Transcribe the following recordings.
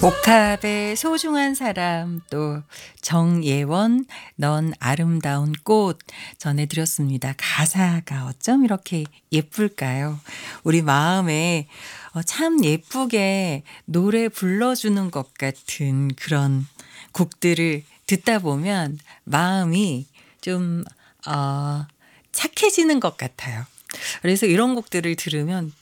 복합의 소중한 사람 또 정예원 넌 아름다운 꽃 전해드렸습니다. 가사가 어쩜 이렇게 예쁠까요? 우리 마음에 참 예쁘게 노래 불러주는 것 같은 그런 곡들을 듣다 보면 마음이 좀 착해지는 것 같아요. 그래서 이런 곡들을 들으면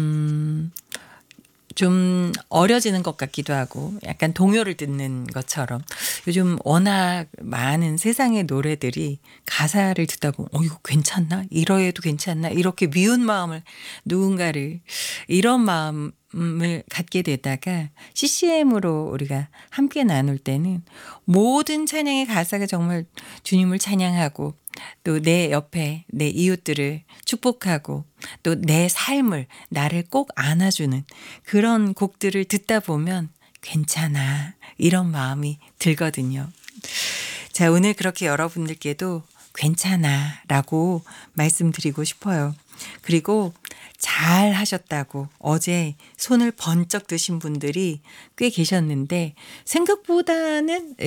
좀 어려지는 것 같기도 하고 약간 동요를 듣는 것처럼 요즘 워낙 많은 세상의 노래들이 가사를 듣다 보면 이거 괜찮나? 이러해도 괜찮나? 이렇게 미운 마음을 누군가를 이런 마음을 갖게 되다가 CCM으로 우리가 함께 나눌 때는 모든 찬양의 가사가 정말 주님을 찬양하고 또 내 옆에 내 이웃들을 축복하고 또 내 삶을 나를 꼭 안아주는 그런 곡들을 듣다 보면 괜찮아 이런 마음이 들거든요. 자, 오늘 그렇게 여러분들께도 괜찮아 라고 말씀드리고 싶어요. 그리고 잘 하셨다고 어제 손을 번쩍 드신 분들이 꽤 계셨는데 생각보다는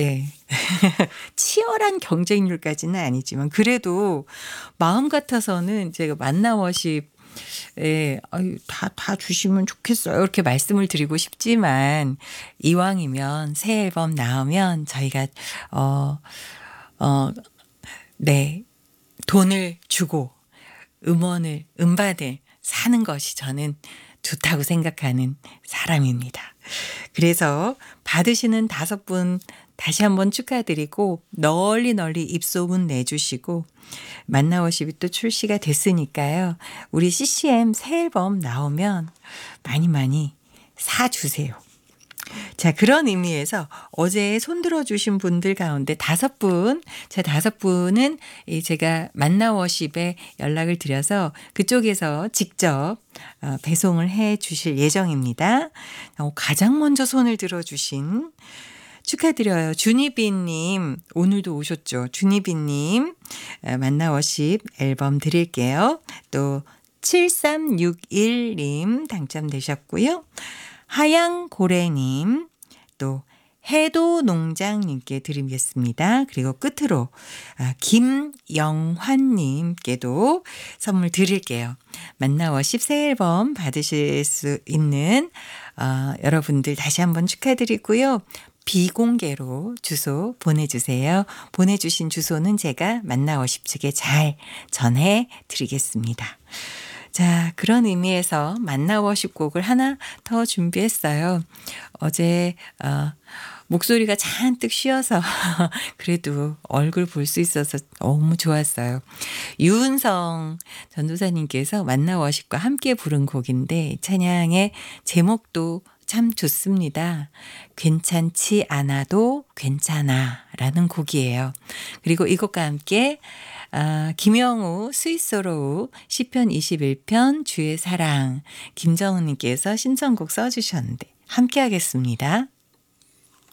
치열한 경쟁률까지는 아니지만 그래도 마음 같아서는 제가 만나워십 다 주시면 좋겠어요. 이렇게 말씀을 드리고 싶지만 이왕이면 새 앨범 나오면 저희가 돈을 주고 음반을 사는 것이 저는 좋다고 생각하는 사람입니다. 그래서 받으시는 5분 다시 한번 축하드리고 널리 입소문 내주시고 만나워십이 또 출시가 됐으니까요. 우리 CCM 새 앨범 나오면 많이 사주세요. 자, 그런 의미에서 어제 손들어 주신 분들 가운데 5분, 제 5분은 제가 만나워십에 연락을 드려서 그쪽에서 직접 배송을 해 주실 예정입니다. 가장 먼저 손을 들어 주신 축하드려요. 준희빈님 오늘도 오셨죠. 준희빈님 만나워십 앨범 드릴게요. 또 7361님 당첨되셨고요. 하양고래님 또 해도농장님께 드리겠습니다. 그리고 끝으로 김영환님께도 선물 드릴게요. 만나워십 새 앨범 받으실 수 있는 여러분들 다시 한번 축하드리고요. 비공개로 주소 보내주세요. 보내주신 주소는 제가 만나워십 측에 잘 전해드리겠습니다. 자, 그런 의미에서 만나워십 곡을 하나 더 준비했어요. 어제 목소리가 잔뜩 쉬어서 그래도 얼굴 볼 수 있어서 너무 좋았어요. 유은성 전도사님께서 만나워십과 함께 부른 곡인데 찬양의 제목도 참 좋습니다. 괜찮지 않아도 괜찮아 라는 곡이에요. 그리고 이 곡과 함께 김영우 스위스로우 시편 21편 주의 사랑 김정은님께서 신청곡 써주셨는데 함께 하겠습니다.